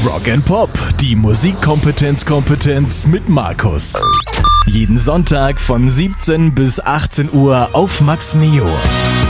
Rock and Pop, die Musikkompetenz mit Markus. Jeden Sonntag von 17 bis 18 Uhr auf Max Neo.